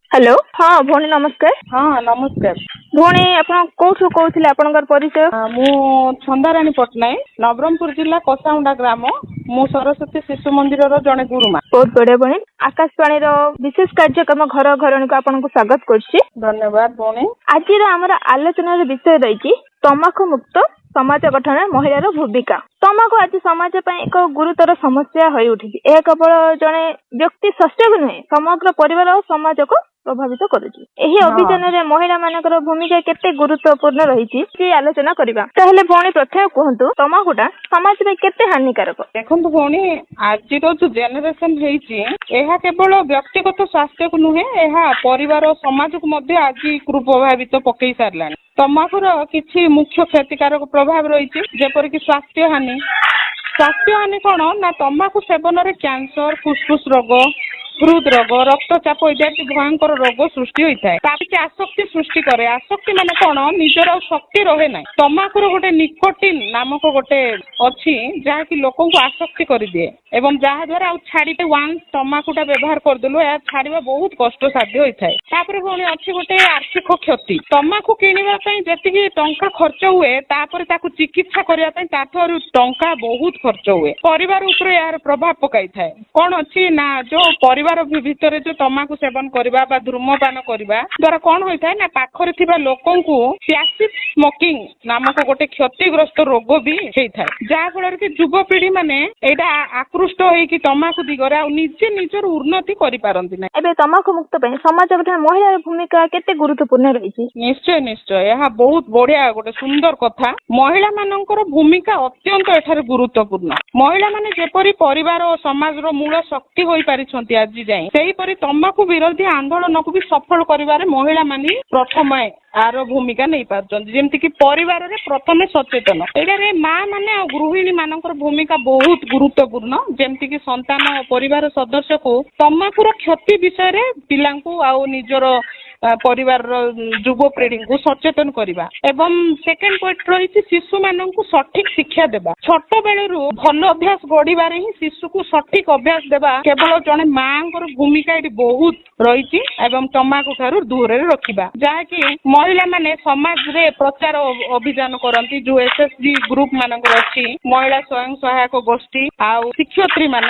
Hello हाँ भौणी नमस्कार। हाँ नमस्कार। भौणी आपण कोठु कहूथिले आपनकर परिचय? मु छंदाराणी पट्टनायक नवरंगपुर जिला कसाउंडा ग्राम मु सरस्वती शिशु मंदिर रो जने गुरुमा। बहुत बढ़िया भौणी। आकाशवाणी रो विशेष कार्यक्रम घर घरणी को आपन को स्वागत करछि। धन्यवाद भौणी। आज हमर आलोचना रो विषय रहिछि तंबाकू मुक्त समाज गठन महिलार भूमिका। तंबाकू आज समाज पय एक गुरुतर समस्या होई उठिछि। ए केवल जने व्यक्ति स्वस्थ नुहे समग्र परिवार और समाज को प्रभावित करुछि। एही अभियान रे महिला मानकर भूमिका केते गुरुत्वपूर्ण रहिछि से आलोचना करिबा। ताहेले भौणी प्रथम कहंतु तंबाकूटा समाज रे केते हानिकारक? देखंतु भौणी आज रो जो जनरेशन हेछि एहा केवल व्यक्तिगत स्वास्थ्य को नुहे एहा परिवार और समाज को मध्ये आज कुप्रभावित पकई सारलानी। तंबाकूर किछि मुख्य क्षतिकारक प्रभाव रही जेपर कि स्वास्थ्य हानि कौन ना तंबाकू सेवन रे कैंसर फुसफुस रोग हृद रोग रक्तचाप इत्यादि भयंकर रोग सृष्टि होता है। आसक्ति सृष्टि करे। आसक्ति माने कौन निजर शक्ति रहे ना। तंबाकूर गोटे निकोटिन नामक गोटे अच्छी जहाँ की लोक को आसक्ति कर दिए एवं जहाँ द्वारा छाड़ी वन तंबाकूटा व्यवहार करदेलु या छाड़ा बहुत कष्ट साध्य होता है। तापर पुणी अच्छी गोटे आर्थिक क्षति। तंबाकू किणवाई जी टंका खर्च हुए तापर ताकू चिकित्सा करने टंका बहुत खर्च हुए परिवार उपर यार प्रभाव पकाई थाए। कौन अच्छी ना जो परिवार भितर जो तंबाकू सेवन करवा बा धूमपान करवा द्वारा कौन होता है ना पाखरे थिबा लोकन को पैसिव स्मोकिंग नामक गोटे क्षतिग्रस्त रोग भी होता है जहाँ फल कि युवपीढ़ी माने एटा आकृष्ट होइकि तंबाकू दिगरे आ निजे निजर उन्नति करि पारंती ना। एबे तंबाकू मुक्त पय समाज गठन महिला भूमिका केते गुरुत्वपूर्ण रहिछि? निश्चय निश्चय यह बहुत बढ़िया गोटे सुंदर कथा। महिला मानकर भूमिका अत्यंत एठारे गुरुत्वपूर्ण। महिला माने जेपरि परिवार और समाज रो मूल शक्ति होई पारिछंती आज जाए सेहीपरि तंबाकू विरोधी आंदोलन को भी सफल करिवारे महिला माने प्रथम आर भूमिका नहीं पार्छंती। जेमति कि परिवार रे प्रथमे सचेतन एटारे माँ माने और गृहिणी मानकर भूमिका बहुत गुरुत्वपूर्ण। जेमति कि संतान और परिवार सदस्य को तंबाकूर क्षति विषय रे पिलांकु आ निजर परिवार युवपीढ़ी को सचेतन करवा एवं सेकेंड पॉइंट रही शिशु मानू सठिक शिक्षा देवा। छोट बेलू भल अभ्यास गढ़ ही शिशु को सठिक अभ्यास देवा केवल जड़े माँ भूमिका ये बहुत रही एवं तंबाकू ठारू दूर रखा जहाँकि महिला माने समाज रे प्रचार अभियान करती जो एसएसजी ग्रुप मानक अच्छी महिला स्वयं सहायक गोष्ठी आ शिक्षयित्री माने